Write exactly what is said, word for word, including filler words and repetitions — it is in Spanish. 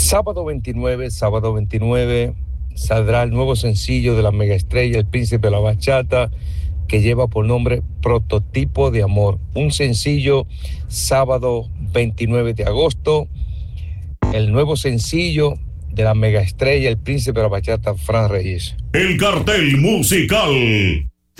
Sábado veintinueve, sábado veintinueve, saldrá el nuevo sencillo de la megaestrella, El Príncipe de la Bachata, que lleva por nombre Prototipo de Amor. Un sencillo, sábado veintinueve de agosto, el nuevo sencillo de la megaestrella, El Príncipe de la Bachata, Fran Reyes. El cartel musical.